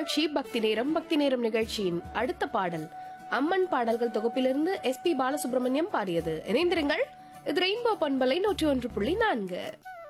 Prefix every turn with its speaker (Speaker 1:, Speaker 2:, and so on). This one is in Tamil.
Speaker 1: நிகழ்ச்சி பக்தி நேரம் நிகழ்ச்சியின் அடுத்த பாடல் அம்மன் பாடல்கள் தொகுப்பிலிருந்து SP பாலசுப்ரமணியம் பாடியது. இணைந்திருங்கள். இது ரெயின்போ பண்பலை 101.4.